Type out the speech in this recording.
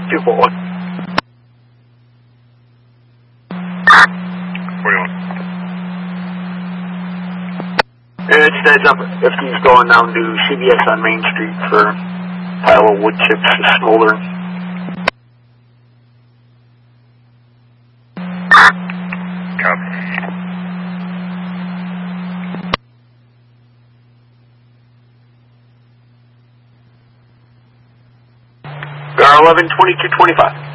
241. 41. It's heads up. FD's going down to CVS on Main Street for pile of wood chips to smolder. Copy. BR 11 2225.